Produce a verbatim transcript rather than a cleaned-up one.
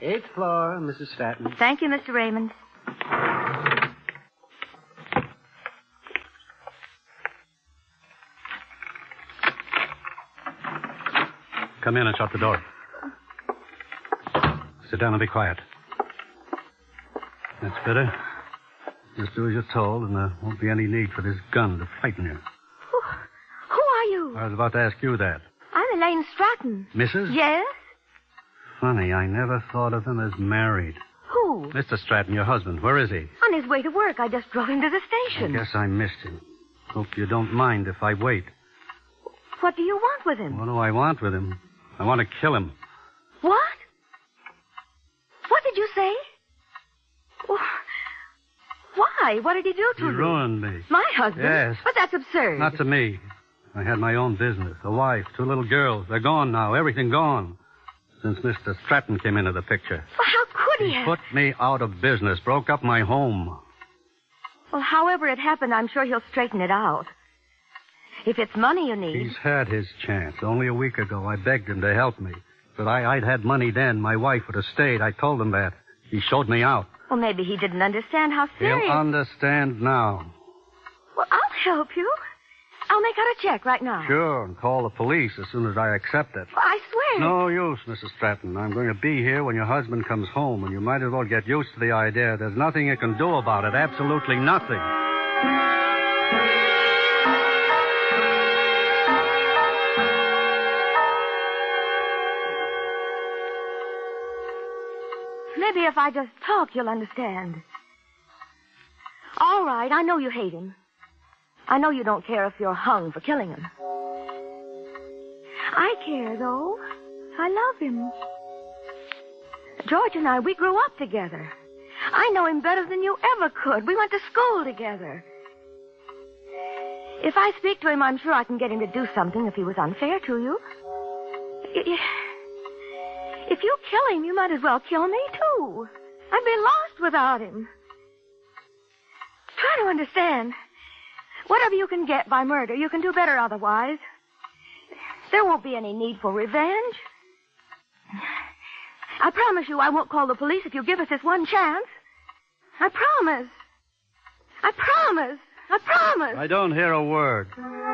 Eighth floor, Missus Stratton. Thank you, Mister Raymond. Come in and shut the door. Sit down and be quiet. That's better. Just do as you're told, and there won't be any need for this gun to frighten you. Who, who are you? I was about to ask you that. I'm Elaine Stratton. Missus Yes? Funny, I never thought of him as married. Who? Mister Stratton, your husband. Where is he? On his way to work. I just drove him to the station. I guess I missed him. Hope you don't mind if I wait. What do you want with him? What do I want with him? I want to kill him. What? What did you say? Why? What did he do to He you? ruined me. My husband? Yes. But that's absurd. Not to me. I had my own business, a wife, two little girls. They're gone now, everything gone. Since Mister Stratton came into the picture. Well, how could he He have? put me out of business, broke up my home. Well, however it happened, I'm sure he'll straighten it out. If it's money you need. He's had his chance. Only a week ago, I begged him to help me. But I, I'd had money then. My wife would have stayed. I told him that. He showed me out. Well, maybe he didn't understand how serious... He'll understand now. Well, I'll help you. I'll make out a check right now. Sure, and call the police as soon as I accept it. Well, I swear. No use, Missus Stratton. I'm going to be here when your husband comes home, and you might as well get used to the idea. There's nothing you can do about it. Absolutely nothing. Maybe if I just talk, you'll understand. All right, I know you hate him. I know you don't care if you're hung for killing him. I care, though. I love him. George and I, we grew up together. I know him better than you ever could. We went to school together. If I speak to him, I'm sure I can get him to do something if he was unfair to you. If you kill him, you might as well kill me, too. I'd be lost without him. Try to understand. Whatever you can get by murder, you can do better otherwise. There won't be any need for revenge. I promise you I won't call the police if you give us this one chance. I promise. I promise. I promise. I don't hear a word.